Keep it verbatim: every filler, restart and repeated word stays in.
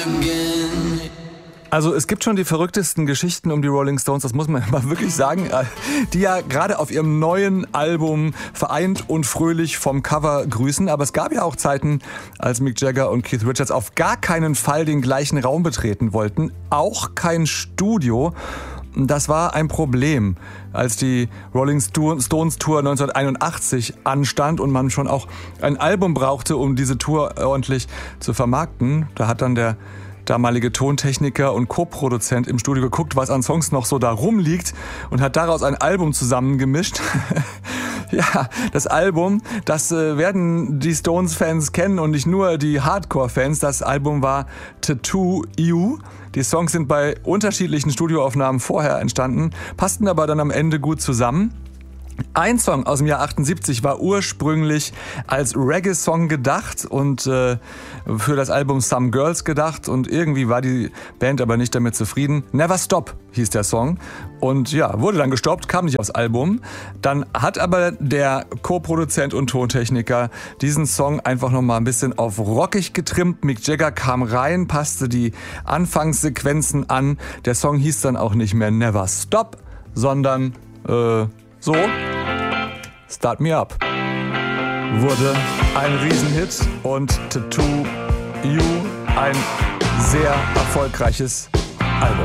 Also es gibt schon die verrücktesten Geschichten um die Rolling Stones, das muss man mal wirklich sagen, die ja gerade auf ihrem neuen Album Vereint und Fröhlich vom Cover grüßen. Aber es gab ja auch Zeiten, als Mick Jagger und Keith Richards auf gar keinen Fall den gleichen Raum betreten wollten, auch kein Studio. Das war ein Problem, als die Rolling Stones Tour neunzehnhunderteinundachtzig anstand und man schon auch ein Album brauchte, um diese Tour ordentlich zu vermarkten. Da hat dann der damalige Tontechniker und Co-Produzent im Studio geguckt, was an Songs noch so da rumliegt und hat daraus ein Album zusammengemischt. Ja, das Album, das äh, werden die Stones-Fans kennen und nicht nur die Hardcore-Fans. Das Album war Tattoo You. Die Songs sind bei unterschiedlichen Studioaufnahmen vorher entstanden, passten aber dann am Ende gut zusammen. Ein Song aus dem Jahr achtundsiebzig war ursprünglich als Reggae-Song gedacht und äh, für das Album Some Girls gedacht und irgendwie war die Band aber nicht damit zufrieden. Never Stop hieß der Song und ja, wurde dann gestoppt, kam nicht aufs Album. Dann hat aber der Co-Produzent und Tontechniker diesen Song einfach nochmal ein bisschen auf rockig getrimmt. Mick Jagger kam rein, passte die Anfangssequenzen an. Der Song hieß dann auch nicht mehr Never Stop, sondern äh, so, Start Me Up, wurde ein Riesenhit und Tattoo You ein sehr erfolgreiches